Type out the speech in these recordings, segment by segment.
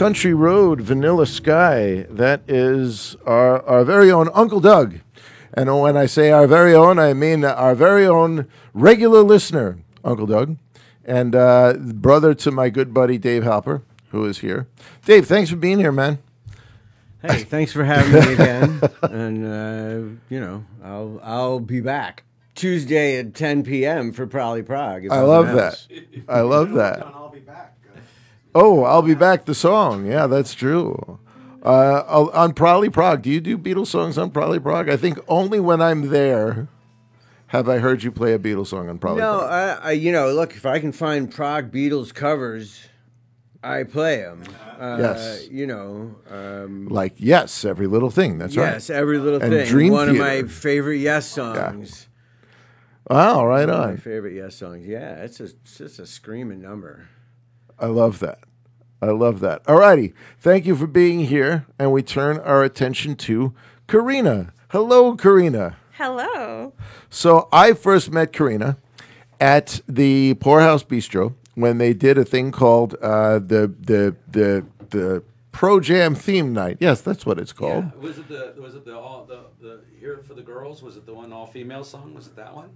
Country Road, Vanilla Sky. That is our very own Uncle Doug. And when I say our very own, I mean our very own regular listener, Uncle Doug, and brother to my good buddy Dave Halper, who is here. Dave, thanks for being here, man. Hey, thanks for having me again. And, I'll be back Tuesday at 10 p.m. for Probably Prague. I love that. I love that. I'll be back. Oh, I'll be back, the song. Yeah, that's true. On Probably Prague, do you do Beatles songs on Probably Prague? I think only when I'm there have I heard you play a Beatles song on Probably Prague. Look, if I can find Prague Beatles covers, I play them. Yes. Like Yes, Every Little Thing. That's right. Yes, Every Little And Thing. Dream One Theater. of my favorite Yes songs. Wow, right One of my on. favorite Yes songs. Yeah, it's just a screaming number. I love that. I love that. All righty. Thank you for being here. And we turn our attention to Karina. Hello, Karina. Hello. So I first met Karina at the Poorhouse Bistro when they did a thing called the Pro Jam theme night. Yes, that's what it's called. Yeah. Was it the Here for the Girls? Was it the one all female song? Was it that one?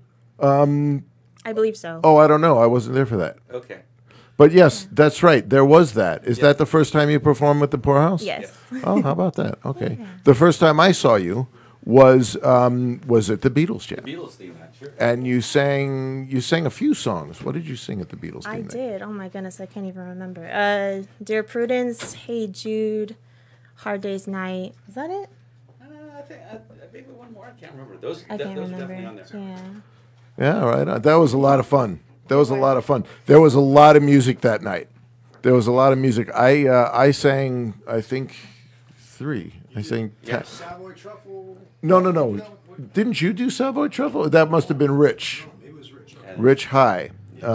I believe so. Oh, I don't know. I wasn't there for that. Okay. But yes, that's right. There was that. Is that the first time you performed with the Poorhouse? Yes. Oh, how about that? Okay. The first time I saw you was at the Beatles Jam. Beatles theme night, sure. And you sang a few songs. What did you sing at the Beatles theme I night? did. Oh my goodness, I can't even remember. Dear Prudence, Hey Jude, Hard Day's Night. Is that it? I think maybe one more. I can't remember. Those I can't those remember. are definitely on there. Yeah. Yeah, right on. That was a lot of fun. There was a lot of music that night. There was a lot of music. I sang, I think, 3. I sang. Yes. Savoy Truffle. No. Didn't you do Savoy Truffle? That must have been Rich. It was Rich. Rich High.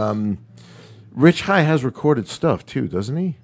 Rich High has recorded stuff too, doesn't he?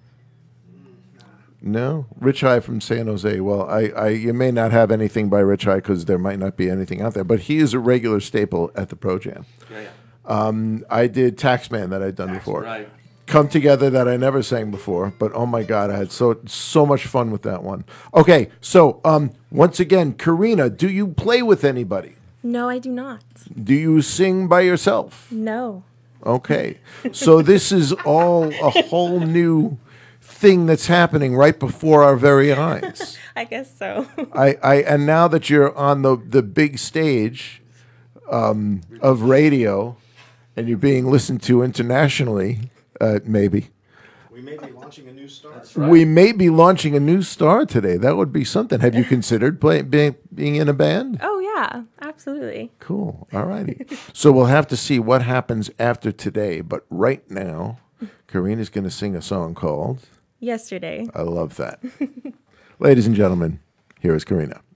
No, Rich High from San Jose. Well, you may not have anything by Rich High because there might not be anything out there, but he is a regular staple at the Pro Jam. Yeah. I did Taxman that I'd done before. Right. Come Together that I never sang before, but oh my God, I had so much fun with that one. Okay, so once again, Karina, do you play with anybody? No, I do not. Do you sing by yourself? No. Okay, so this is all a whole new thing that's happening right before our very eyes. I guess so. And now that you're on the big stage of radio, and you're being listened to internationally, maybe. We may be launching a new star. We may be launching a new star today. That would be something. Have you considered being in a band? Oh, yeah, absolutely. Cool. All righty. So we'll have to see what happens after today. But right now, Karina's going to sing a song called Yesterday. I love that. Ladies and gentlemen, here is Karina.